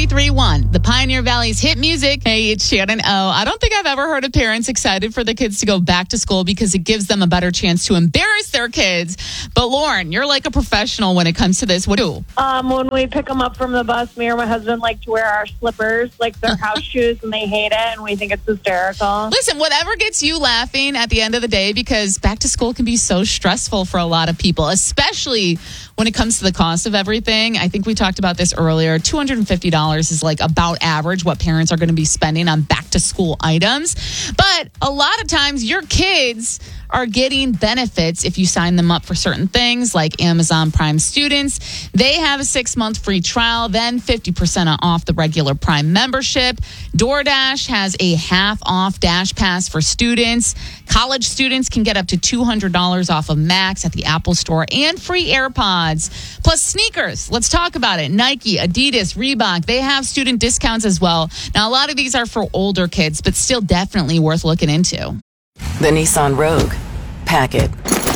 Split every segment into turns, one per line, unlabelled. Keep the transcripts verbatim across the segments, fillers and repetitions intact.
ninety-three point one, the Pioneer Valley's hit music. Hey, it's Shannon O. I don't think I've ever heard of parents excited for the kids to go back to school because it gives them a better chance to embarrass their kids. But Lauren, you're like a professional when it comes to this. What do?
Um, when we pick them up from the bus, me or my husband like to wear our slippers, like their house shoes, and they hate it, and we think it's hysterical.
Listen, whatever gets you laughing at the end of the day, because back to school can be so stressful for a lot of people, especially when it comes to the cost of everything. I think we talked about this earlier. two hundred fifty dollars is like about average what parents are going to be spending on back to school items. But a lot of times your kids are getting benefits if you sign them up for certain things, like Amazon Prime students. They have a six-month free trial, then fifty percent off the regular Prime membership. DoorDash has a half-off Dash Pass for students. College students can get up to two hundred dollars off of Max at the Apple Store and free AirPods. Plus sneakers. Let's talk about it. Nike, Adidas, Reebok, they have student discounts as well. Now, a lot of these are for older kids, but still definitely worth looking into.
The Nissan Rogue. Pack it.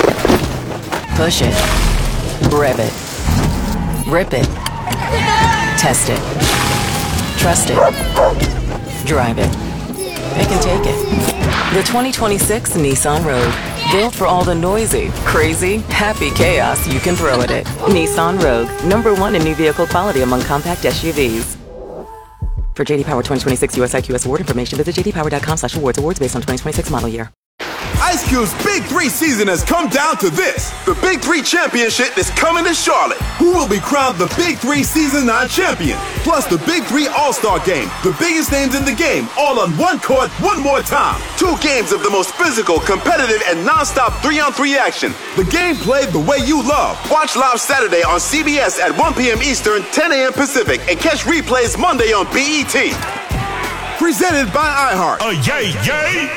Push it. Rev it. Rip it. Test it. Trust it. Drive it. Pick and take it. The twenty twenty-six Nissan Rogue. Built for all the noisy, crazy, happy chaos you can throw at it. Nissan Rogue. Number one in new vehicle quality among compact S U Vs. For J D Power twenty twenty-six U S I Q S award information, visit j d power dot com slash awards. Awards based on twenty twenty-six model year.
Ice Cube's Big Three season has come down to this. The Big Three Championship is coming to Charlotte. Who will be crowned the Big Three Season nine champion? Plus the Big Three All-Star Game. The biggest names in the game, all on one court, one more time. Two games of the most physical, competitive, and non-stop three-on-three action. The game played the way you love. Watch live Saturday on C B S at one p.m. Eastern, ten a.m. Pacific, and catch replays Monday on B E T. Presented by iHeart.
Oh, yay, yay!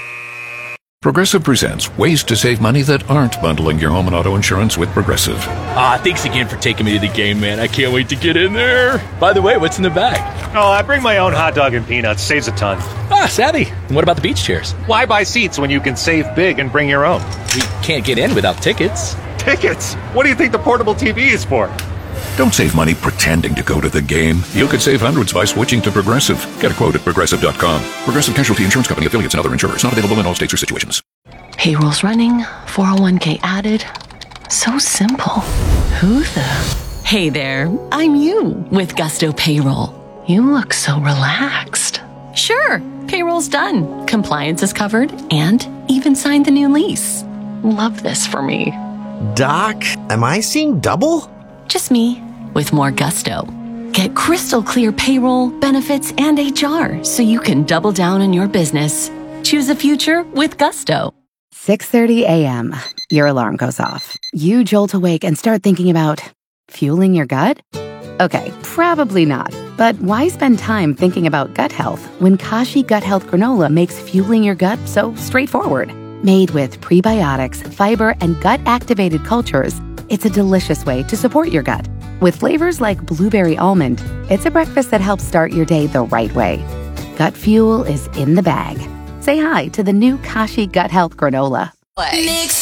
Progressive presents ways to save money that aren't bundling your home and auto insurance with Progressive.
Ah, thanks again for taking me to the game, man. I can't wait to get in there. By the way, what's in the bag?
Oh, I bring my own hot dog and peanuts. Saves a ton.
Ah, savvy. And what about the beach chairs?
Why buy seats when you can save big and bring your own?
We can't get in without tickets.
Tickets? What do you think the portable T V is for?
Don't save money pretending to go to the game. You could save hundreds by switching to Progressive. Get a quote at progressive dot com. Progressive Casualty Insurance Company, affiliates, and other insurers. Not available in all states or situations.
Payroll's running, four oh one k added. So simple. Who the? Hey there, I'm you with Gusto Payroll. You look so relaxed. Sure, payroll's done. Compliance is covered and even signed the new lease. Love this for me.
Doc, am I seeing double?
Just me with more gusto. Get crystal clear payroll, benefits, and H R so you can double down on your business. Choose a future with Gusto.
six thirty a.m. Your alarm goes off. You jolt awake and start thinking about fueling your gut? Okay, probably not. But why spend time thinking about gut health when Kashi Gut Health Granola makes fueling your gut so straightforward? Made with prebiotics, fiber, and gut-activated cultures, it's a delicious way to support your gut. With flavors like blueberry almond, it's a breakfast that helps start your day the right way. Gut fuel is in the bag. Say hi to the new Kashi Gut Health Granola.
Mix.